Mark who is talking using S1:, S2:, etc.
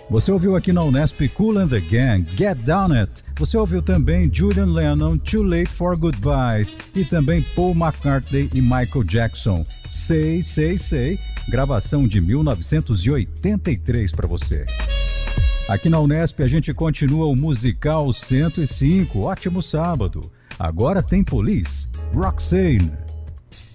S1: Você ouviu aqui na Unesp Kool and the Gang, Get Down It. Você ouviu também Julian Lennon, Too Late for Goodbyes. E também Paul McCartney e Michael Jackson, Say, Say, Say, gravação de 1983 para você. Aqui na Unesp a gente continua o Musical 105. Ótimo sábado. Agora tem Police, Roxane.